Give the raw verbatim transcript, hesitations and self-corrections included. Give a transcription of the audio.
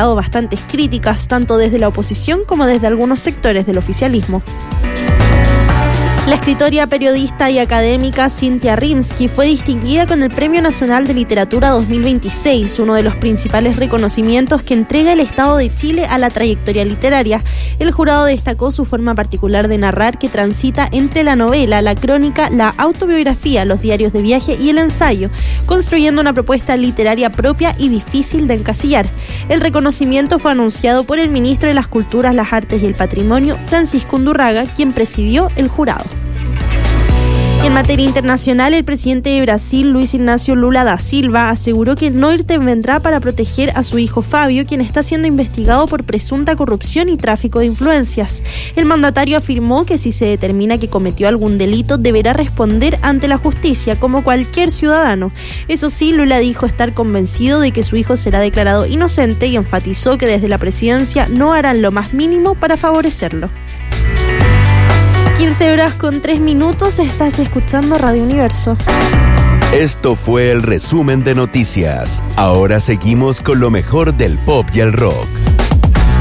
generado bastantes críticas, tanto desde la oposición como desde algunos sectores del oficialismo. La escritora, periodista y académica Cynthia Rimsky fue distinguida con el Premio Nacional de Literatura dos mil veintiséis, uno de los principales reconocimientos que entrega el Estado de Chile a la trayectoria literaria. El jurado destacó su forma particular de narrar, que transita entre la novela, la crónica, la autobiografía, los diarios de viaje y el ensayo, construyendo una propuesta literaria propia y difícil de encasillar. El reconocimiento fue anunciado por el ministro de las Culturas, las Artes y el Patrimonio, Francisco Undurraga, quien presidió el jurado. En materia internacional, el presidente de Brasil, Luis Ignacio Lula da Silva, aseguró que no intervendrá para proteger a su hijo Fabio, quien está siendo investigado por presunta corrupción y tráfico de influencias. El mandatario afirmó que si se determina que cometió algún delito, deberá responder ante la justicia como cualquier ciudadano. Eso sí, Lula dijo estar convencido de que su hijo será declarado inocente y enfatizó que desde la presidencia no harán lo más mínimo para favorecerlo. quince horas con tres minutos, estás escuchando Radio Universo. Esto fue el resumen de noticias. Ahora seguimos con lo mejor del pop y el rock.